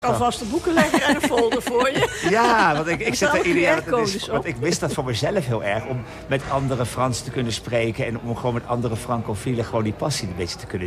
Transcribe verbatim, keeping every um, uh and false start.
Alvast een boekenlegger en een folder voor je. Ja, want ik, ik zit er ieder jaar... Dat is, want ik wist dat voor mezelf heel erg. Om met andere Frans te kunnen spreken. En om gewoon met andere francofielen gewoon die passie een beetje te kunnen